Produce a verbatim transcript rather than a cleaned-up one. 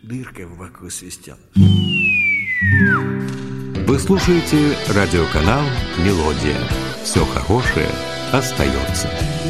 дыркой в боку свистел. Вы слушаете радиоканал «Мелодия». Все хорошее остается.